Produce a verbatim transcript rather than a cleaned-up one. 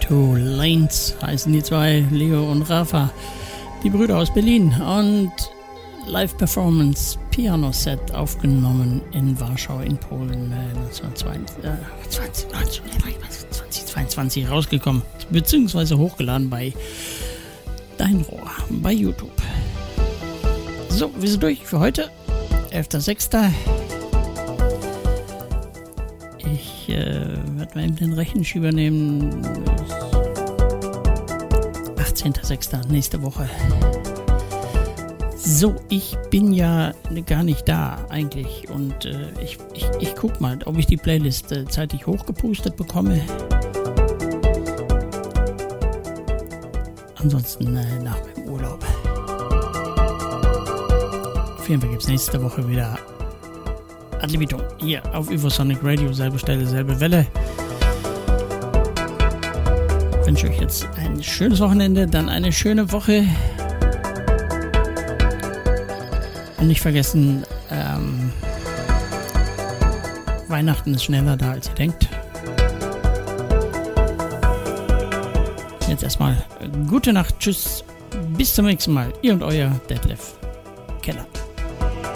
Two Lanes heißen die zwei, Leo und Rafa, die Brüder aus Berlin, und Live-Performance Piano-Set aufgenommen in Warschau in Polen, äh, neunzehnhundertzweiundzwanzig rausgekommen, beziehungsweise hochgeladen bei Dein Rohr, bei YouTube. So, wir sind durch für heute, elfter sechster Ich äh, werde mal eben den Rechenschieber nehmen. achtzehnter sechster nächste Woche. So, ich bin ja gar nicht da eigentlich, und äh, ich, ich, ich guck mal, ob ich die Playlist äh, zeitig hochgepustet bekomme. Ansonsten äh, nach meinem Urlaub. Auf jeden Fall gibt es nächste Woche wieder Ad libitum hier auf Ivosonic Radio, selbe Stelle, selbe Welle. Ich wünsche euch jetzt ein schönes Wochenende, dann eine schöne Woche. Und nicht vergessen, ähm, Weihnachten ist schneller da, als ihr denkt. Jetzt erstmal gute Nacht, tschüss, bis zum nächsten Mal. Ihr und euer Detlef Keller.